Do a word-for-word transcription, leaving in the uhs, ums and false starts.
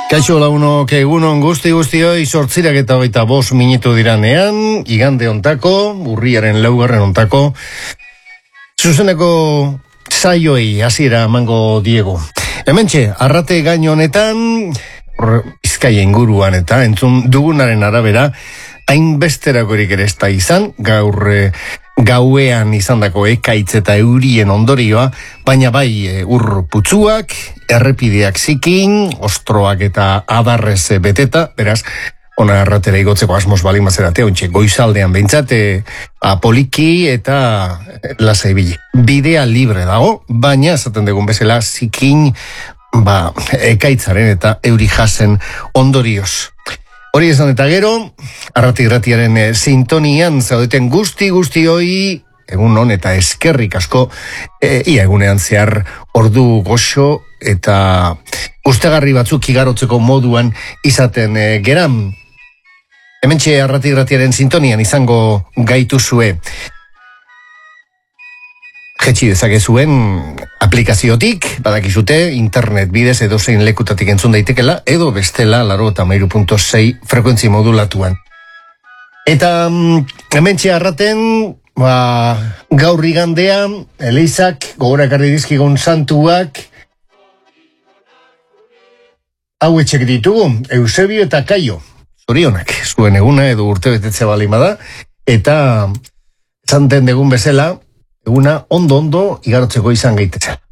Kaixo lagunok egunon guzti guztioi sortzirak eta hogeita bost minutu diranean, igande ontako, urriaren laugarren ontako, zuzeneko saioi hasiera emango diegu. Hementxe, arrate gaino honetan, Bizkaia inguruan eta entzun dugunaren arabera, hainbesterakorik ere ez da izan, gaur e, gauean izandako ekaitz eta eurien ondorioa, baina bai e, ur putzuak, errepideak zikin, ostroak eta adarrez beteta, beraz, ona erratera igotzeko asmoz bali mazeratea, ontxe, goizaldean behintzat, e, apoliki eta lasai bili. Bidea libre dago, baina, esaten dugun bezala, zikin, ba, ekaitzaren eta euri jasen ondorioz. Hori esan eta gero, arrati-irratiaren e, sintonian zaudeten guzti guztioi, egun hon eta eskerrik asko, e, ia egunean zehar ordu goxo eta gustagarri batzuk igarotzeko moduan izaten e, geran. Hementxe arrati-irratiaren sintonian izango gaituzue. Jetxi dezakezuen aplikaziotik, badakizute, internet bidez edo zein lekutatik entzun daitekela, edo bestela laro eta mairu punto sei frekuentzi modulatuan. Eta hementxe arraten, ba, gaur igandea, Elizak, gogorakarri dizkigun santuak, hau etxek ditugu, Eusebio eta Kaio, zorionak, zuen eguna edo urte betetze bali bada, eta zanten degun bezala, eguna ondo-ondo igarotzeko izan gaitezen.